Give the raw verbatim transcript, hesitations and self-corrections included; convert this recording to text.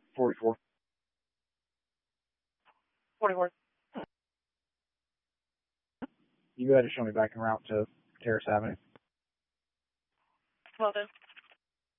forty-four. forty-four. You go ahead and show me back en route to Terrace Avenue. Well done.